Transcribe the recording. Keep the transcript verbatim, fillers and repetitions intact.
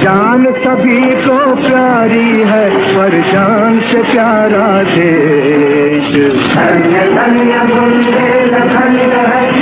जान सभी को प्यारी है पर जान से प्यारा देश। धन्य धन्य बुंदेलखंड है